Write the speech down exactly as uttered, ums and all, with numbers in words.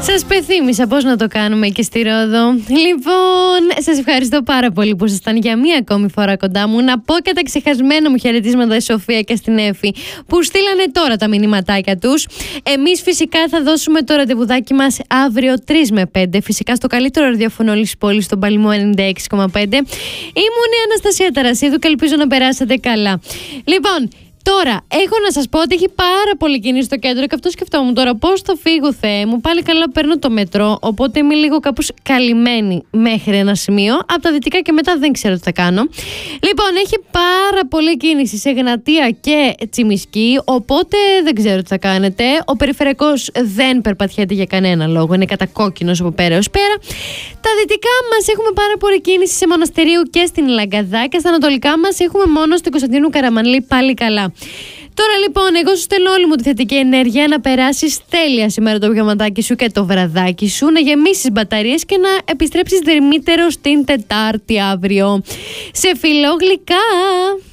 Σας πεθύμισα πώς να το κάνουμε και στη Ρόδο. Λοιπόν, σας ευχαριστώ πάρα πολύ που ήσασταν για μία ακόμη φορά κοντά μου. Να πω και τα ξεχασμένα μου χαιρετίσματα στη Σοφία και στην Εφη που στείλανε τώρα τα μηνύματάκια τους. Εμείς φυσικά θα δώσουμε το ραντεβουδάκι μας αύριο τρεις με πέντε. Φυσικά στο καλύτερο ραδιόφωνο όλης της πόλης, στον Παλαιμό ενενήντα έξι κόμμα πέντε. Ήμουν η Αναστασία Ταρασίδου και ελπίζω να περάσετε καλά. Λοιπόν, τώρα, έχω να σας πω ότι έχει πάρα πολύ κίνηση στο κέντρο και αυτό σκεφτόμουν τώρα πώς θα φύγω, Θεέ μου. Πάλι καλά παίρνω το μετρό, οπότε είμαι λίγο κάπως καλυμμένη μέχρι ένα σημείο. Από τα δυτικά και μετά δεν ξέρω τι θα κάνω. Λοιπόν, έχει πάρα πολύ κίνηση σε Εγνατία και Τσιμισκή, οπότε δεν ξέρω τι θα κάνετε. Ο περιφερειακός δεν περπατιέται για κανένα λόγο, είναι κατακόκκινος από πέρα ως πέρα. Τα δυτικά μας έχουμε πάρα πολύ κίνηση σε Μοναστερίου και στην Λαγκαδά και στα ανατολικά μας έχουμε μόνο στην Κωνσταντίνου Καραμανλή πάλι καλά. Τώρα λοιπόν, εγώ σου στέλνω όλη μου τη θετική ενέργεια να περάσεις τέλεια σήμερα το πιωματάκι σου και το βραδάκι σου, να γεμίσεις μπαταρίες και να επιστρέψεις δερμύτερο στην Τετάρτη αύριο. Σε φιλώ γλυκά!